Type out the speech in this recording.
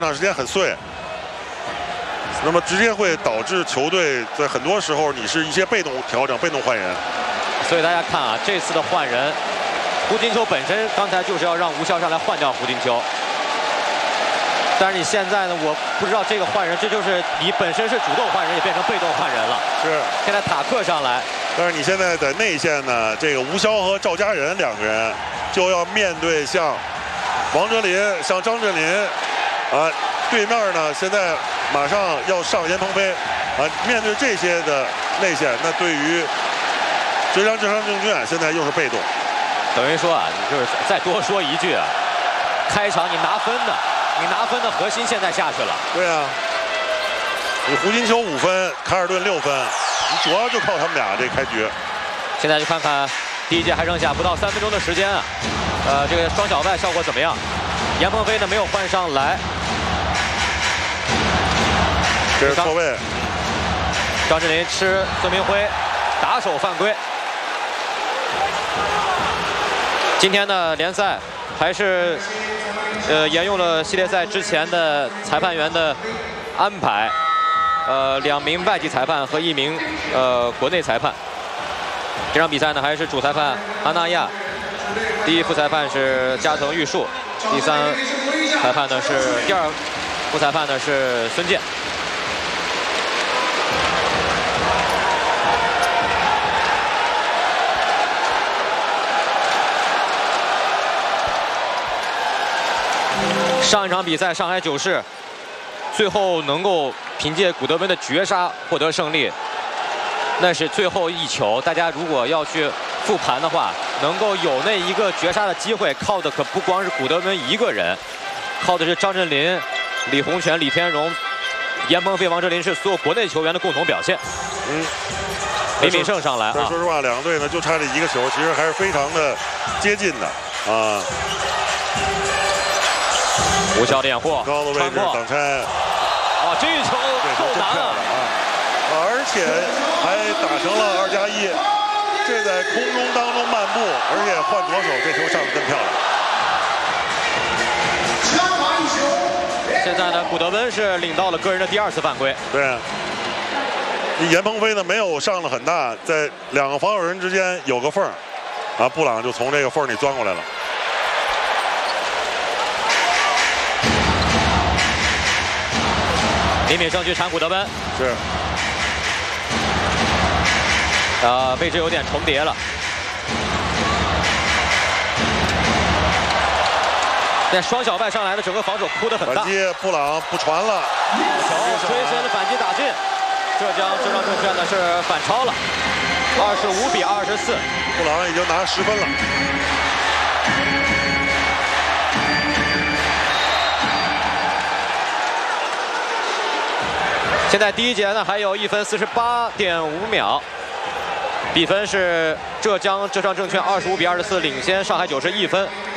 上时间很碎，那么直接会导致球队在很多时候你是一些被动调整、被动换人。 所以大家看啊，这次的换人，胡金秋本身刚才就是要让吴骁上来换掉胡金秋，但是你现在呢，我不知道这个换人，这就是你本身是主动换人，也变成被动换人了。 是， 现在塔克上来， 但是你现在在内线呢，这个吴骁和赵家人两个人就要面对像王哲林、像张镇麟。 对面呢，现在马上要上严鹏飞，面对这些的内线，那对于浙江证券现在又是被动。 等于说啊，就是再多说一句啊，开场你拿分的核心现在下去了。 对啊，你胡金秋5分，卡尔顿6分，你主要就靠他们俩这开局。 现在就看看第一节还剩下不到3分钟的时间啊，这个双小外效果怎么样？严鹏飞呢没有换上来。 这是错位， 张镇麟吃孙明辉，打手犯规。今天呢，联赛还是沿用了系列赛之前的裁判员的安排，2名外籍裁判和1名国内裁判。这场比赛呢，还是主裁判阿纳亚，第1副裁判是加藤玉树，第3裁判呢是第2副裁判呢是孙健。 上一场比赛，上海九市最后能够凭借古德温的绝杀获得胜利，那是最后一球。大家如果要去复盘的话，能够有那一个绝杀的机会，靠的可不光是古德温一个人，靠的是张镇麟、李洪权、李天荣、严鹏飞、王哲林，是所有国内球员的共同表现。李敏胜上来啊！ 说实话，两个队呢就差这1个球，其实还是非常的接近的啊。 吴骁的掩护， 高的位置挡拆， 哇，这一球够难啊！ 而且还打成了2+1，这在空中当中漫步，而且换左手，这球上的真漂亮。现在呢，古德温是领到了个人的第2次犯规。 对，严鹏飞呢没有上的很大，在2个防守人之间有个缝儿，布朗就从这个缝里钻过来了。 李敏胜去铲古德温， 是， 位置有点重叠了。那双小外上来的整个防守哭得很大。 反击，布朗不传了， 球追身的反击打进，浙江证券呢是反超了，25比24， 布朗已经拿10分了。 现在第一节呢还有1分48.5秒，比分是浙江证券25比24领先上海九市1分。